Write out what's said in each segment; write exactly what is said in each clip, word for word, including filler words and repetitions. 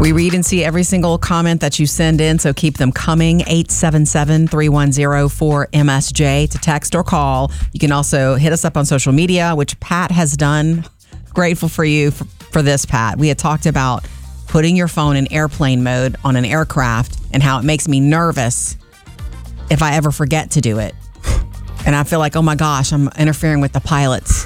We read and see every single comment that you send in, so keep them coming. eight seven seven, three one zero, four M S J to text or call. You can also hit us up on social media, which Pat has done. Grateful for you for, for this, Pat. We had talked about putting your phone in airplane mode on an aircraft and how it makes me nervous if I ever forget to do it. And I feel like, oh my gosh, I'm interfering with the pilots.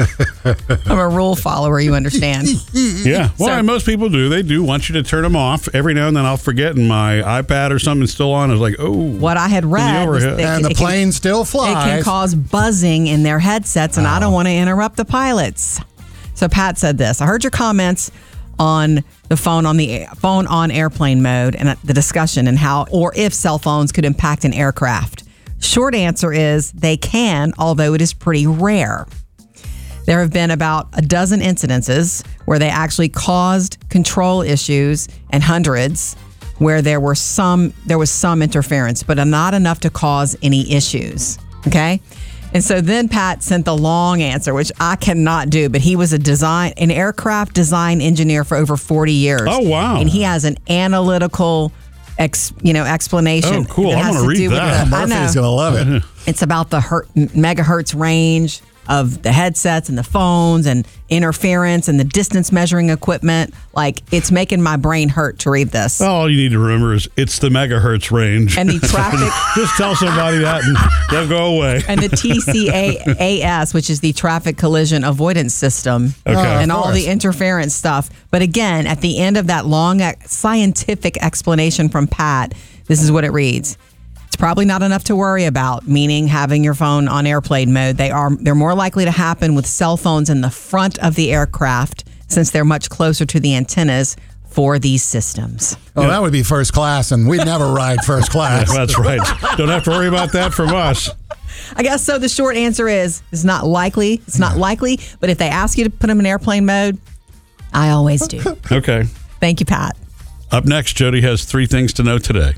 I'm a rule follower, you understand. Yeah. Well, So- and most people do. They do want you to turn them off. Every now and then I'll forget and my iPad or something's still on. It's like, oh. What I had read was overhead. that And it the can- plane still It flies. can cause buzzing in their headsets, and I don't want to interrupt the pilots. So Pat said this. I heard your comments on the phone on the phone on airplane mode and the discussion and how or if cell phones could impact an aircraft. Short answer is they can, although it is pretty rare. There have been about a dozen incidences where they actually caused control issues and hundreds where there were some there was some interference, but not enough to cause any issues. Okay? And so then Pat sent the long answer, which I cannot do, but he was a design an aircraft design engineer for over forty years. Oh, wow. And he has an analytical ex, you know, explanation. Oh, cool. that I'm has gonna to read do with that. the- I know. Murphy's going to love it. It's about the her- megahertz range of the headsets and the phones and interference and the distance measuring equipment. Like, it's making my brain hurt to read this. All you need to remember is it's the megahertz range. And the traffic Just tell somebody that and they'll go away. and the T C A S, which is the traffic collision avoidance system, Okay. and Of all course. the interference stuff. But again, at the end of that long ex- scientific explanation from Pat, this is what it reads. It's probably not enough to worry about, meaning having your phone on airplane mode. They are they're more likely to happen with cell phones in the front of the aircraft since they're much closer to the antennas for these systems. Oh, that would be first class, and we'd never ride first class. That's right. Don't have to worry about that from us. I guess so. The short answer is it's not likely. It's not likely, but if they ask you to put them in airplane mode, I always do. Okay. Thank you, Pat. Up next, Jody has three things to know today.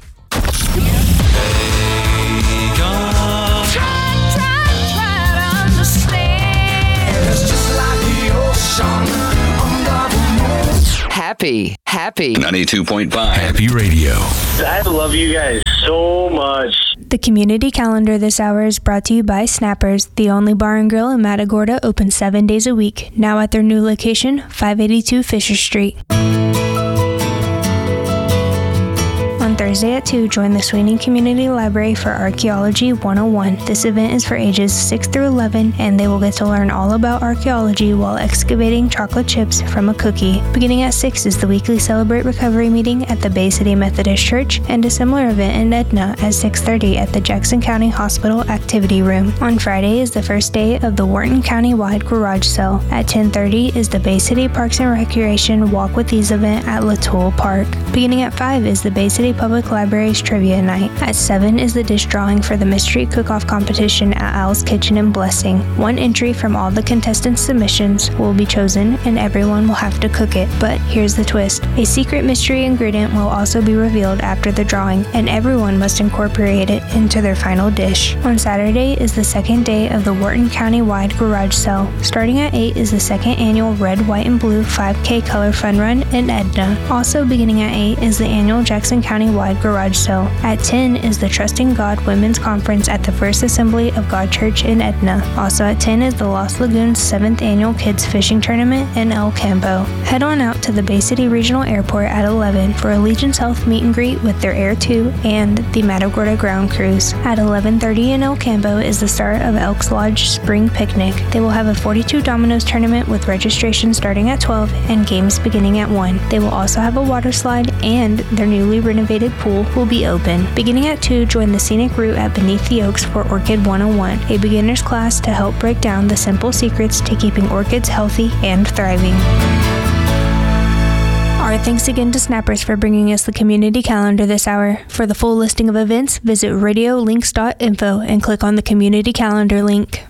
Happy, happy. ninety-two point five Happy Radio. I love you guys so much. The community calendar this hour is brought to you by Snappers, the only bar and grill in Matagorda, open seven days a week. Now at their new location, five eighty-two Fisher Street. On Thursday at two, join the Sweeney Community Library for Archaeology one oh one. This event is for ages six through eleven, and they will get to learn all about archaeology while excavating chocolate chips from a cookie. Beginning at six is the weekly Celebrate Recovery meeting at the Bay City Methodist Church, and a similar event in Edna at six thirty at the Jackson County Hospital Activity Room. On Friday is the first day of the Wharton County-wide garage sale. At ten thirty is the Bay City Parks and Recreation Walk with Ease event at Latoul Park. Beginning at five is the Bay City Public Library's Trivia Night. At seven is the dish drawing for the Mystery Cook-Off competition at Al's Kitchen in Blessing. One entry from all the contestants' submissions will be chosen, and everyone will have to cook it. But here's the twist. A secret mystery ingredient will also be revealed after the drawing, and everyone must incorporate it into their final dish. On Saturday is the second day of the Wharton County-wide garage sale. Starting at eight is the second annual Red, White, and Blue five K Color Fun Run in Edna. Also beginning at eight is the annual Jackson County-wide garage sale. At ten is the Trusting God Women's Conference at the First Assembly of God Church in Edna. Also at ten is the Lost Lagoons seventh Annual Kids Fishing Tournament in El Campo. Head on out to the Bay City Regional Airport at eleven for Allegiance Health meet and greet with their Air two and the Matagorda Ground Cruise. At eleven thirty in El Campo is the start of Elks Lodge Spring Picnic. They will have a forty-two Dominoes tournament with registration starting at twelve and games beginning at one. They will also have a water slide, and their newly renovated pool will be open. Beginning at two, join the scenic route at Beneath the Oaks for Orchid one oh one, a beginner's class to help break down the simple secrets to keeping orchids healthy and thriving. Our thanks again to Snappers for bringing us the community calendar this hour. For the full listing of events, visit radio links dot info and click on the community calendar link.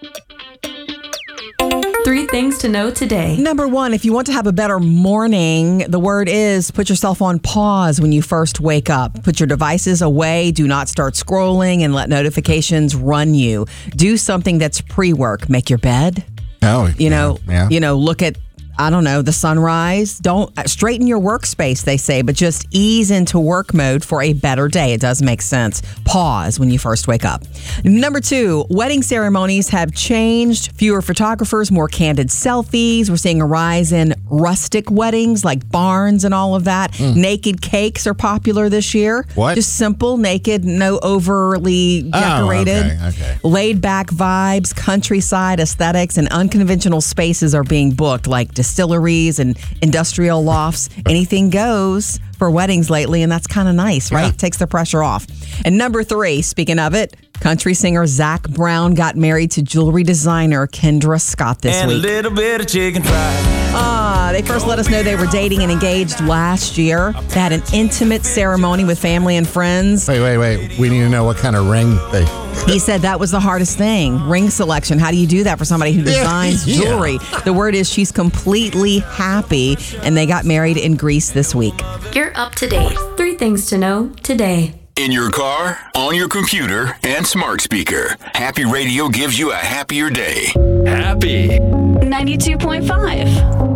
Three things to know today. Number one, if you want to have a better morning, the word is put yourself on pause when you first wake up. Put your devices away. Do not start scrolling and let notifications run you. Do something that's pre-work. Make your bed. Oh, You know, yeah. you know, look at I don't know, the sunrise. Don't straighten your workspace, they say, but just ease into work mode for a better day. It does make sense. Pause when you first wake up. Number two, wedding ceremonies have changed. Fewer photographers, more candid selfies. We're seeing a rise in rustic weddings like barns and all of that. Mm. Naked cakes are popular this year. What? Just simple, naked, no overly decorated. Oh, okay, okay. Laid back vibes, countryside aesthetics, and unconventional spaces are being booked like distilleries and industrial lofts. Anything goes for weddings lately, and that's kind of nice, right? Yeah. Takes the pressure off. And number three, speaking of it, country singer Zach Brown got married to jewelry designer Kendra Scott this and week. a little bit of chicken fried. Ah, they first let us know they were dating and engaged last year. They had an intimate ceremony with family and friends. Wait, wait, wait. We need to know what kind of ring they... He said that was the hardest thing, ring selection. How do you do that for somebody who designs Yeah. jewelry? The word is she's completely happy, and they got married in Greece this week. You're up to date. Three things to know today. In your car, on your computer, and smart speaker, Happy Radio gives you a happier day. Happy. ninety-two point five.